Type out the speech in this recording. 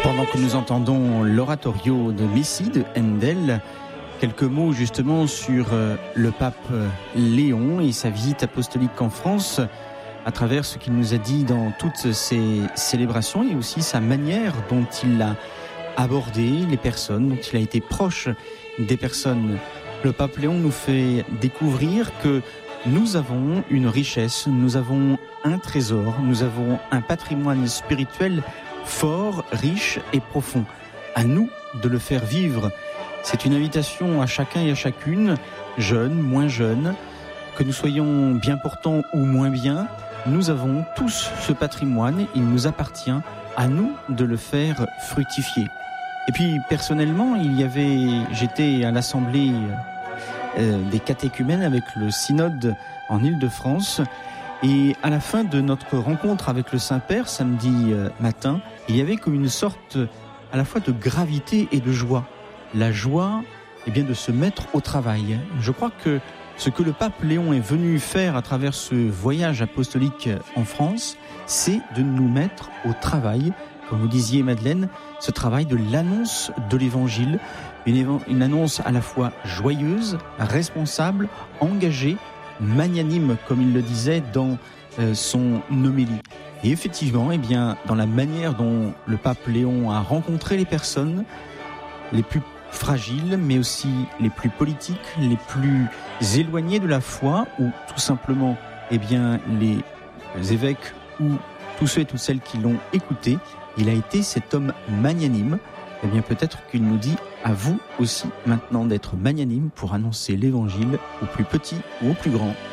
Pendant que nous entendons l'oratorio de Messie de Handel, quelques mots justement sur le pape Léon et sa visite apostolique en France à travers ce qu'il nous a dit dans toutes ces célébrations et aussi sa manière dont il a abordé les personnes, dont il a été proche des personnes. Le pape Léon nous fait découvrir que nous avons une richesse, nous avons un trésor, nous avons un patrimoine spirituel fort, riche et profond. À nous de le faire vivre. C'est une invitation à chacun et à chacune, jeunes, moins jeunes, que nous soyons bien portants ou moins bien. Nous avons tous ce patrimoine, il nous appartient à nous de le faire fructifier. Et puis personnellement, j'étais à l'assemblée des catéchumènes avec le synode en Île-de-France. Et à la fin de notre rencontre avec le Saint-Père, samedi matin, il y avait comme une sorte à la fois de gravité et de joie. La joie, de se mettre au travail. Je crois que ce que le pape Léon est venu faire à travers ce voyage apostolique en France, c'est de nous mettre au travail. Comme vous disiez, Madeleine, ce travail de l'annonce de l'Évangile, une annonce à la fois joyeuse, responsable, engagée, magnanime, comme il le disait dans son homélie. Et effectivement, dans la manière dont le pape Léon a rencontré les personnes, les plus fragiles, mais aussi les plus politiques, les plus éloignés de la foi, ou tout simplement, les évêques ou tous ceux et toutes celles qui l'ont écouté, il a été cet homme magnanime. Peut-être qu'il nous dit à vous aussi maintenant d'être magnanime pour annoncer l'évangile aux plus petits ou aux plus grands.